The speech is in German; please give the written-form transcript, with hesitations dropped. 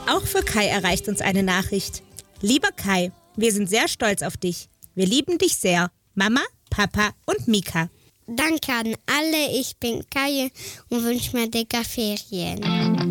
Auch für Kai erreicht uns eine Nachricht. Lieber Kai, wir sind sehr stolz auf dich. Wir lieben dich sehr. Mama, Papa und Mika. Danke an alle, ich bin Kai und wünsche mir dicke Ferien.